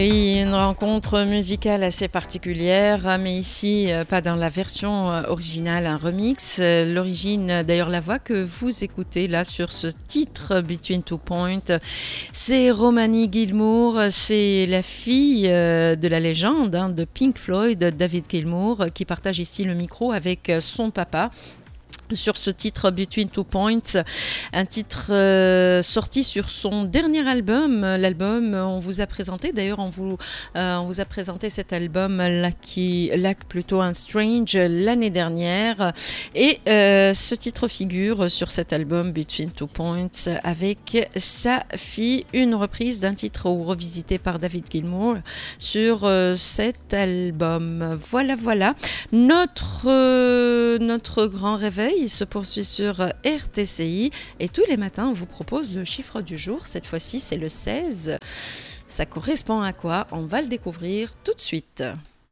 Oui, une rencontre musicale assez particulière, mais ici, pas dans la version originale, un remix. L'origine, d'ailleurs, la voix que vous écoutez là sur ce titre, Between Two Points, c'est Romany Gilmour, c'est la fille de la légende de Pink Floyd, David Gilmour, qui partage ici le micro avec son papa sur ce titre Between Two Points, un titre sorti sur son dernier album. L'album, on vous a présenté, d'ailleurs on vous a présenté cet album Luck plutôt un Strange l'année dernière, et ce titre figure sur cet album Between Two Points avec sa fille, une reprise d'un titre revisité par David Gilmour sur cet album. Voilà, notre grand réveil. Il se poursuit sur RTCI et tous les matins on vous propose le chiffre du jour. Cette fois-ci c'est le 16. Ça correspond à quoi? On va le découvrir tout de suite.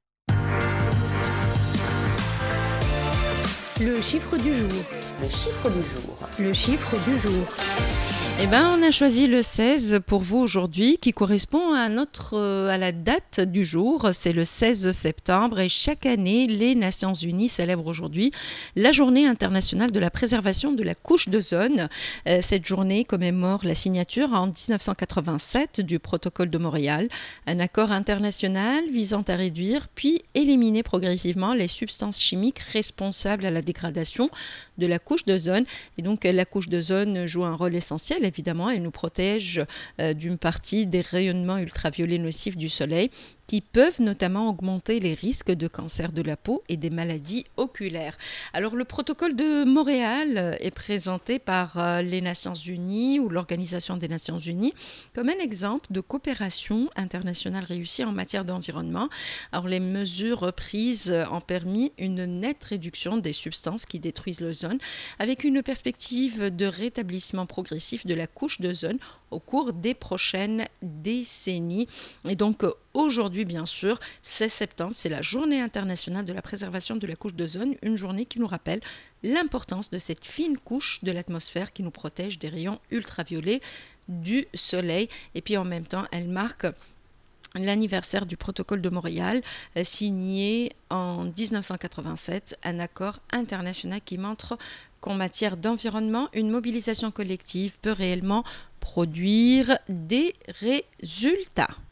Le chiffre du jour. Le chiffre du jour. Le chiffre du jour. Eh ben, on a choisi le 16 pour vous aujourd'hui, qui correspond à la date du jour. C'est le 16 septembre et chaque année, les Nations Unies célèbrent aujourd'hui la Journée internationale de la préservation de la couche d'ozone. Cette journée commémore la signature en 1987 du protocole de Montréal, un accord international visant à réduire puis éliminer progressivement les substances chimiques responsables à la dégradation de la couche d'ozone. Et donc, la couche d'ozone joue un rôle essentiel. Évidemment, elle nous protège d'une partie des rayonnements ultraviolets nocifs du soleil qui peuvent notamment augmenter les risques de cancer de la peau et des maladies oculaires. Alors, le protocole de Montréal est présenté par les Nations Unies ou l'Organisation des Nations Unies comme un exemple de coopération internationale réussie en matière d'environnement. Alors, les mesures prises ont permis une nette réduction des substances qui détruisent l'ozone avec une perspective de rétablissement progressif de la couche d'ozone au cours des prochaines décennies. Et donc, aujourd'hui, bien sûr, 16 septembre, c'est la Journée internationale de la préservation de la couche d'ozone, une journée qui nous rappelle l'importance de cette fine couche de l'atmosphère qui nous protège des rayons ultraviolets du soleil. Et puis, en même temps, elle marque l'anniversaire du protocole de Montréal, signé en 1987, un accord international qui montre qu'en matière d'environnement, une mobilisation collective peut réellement produire des résultats.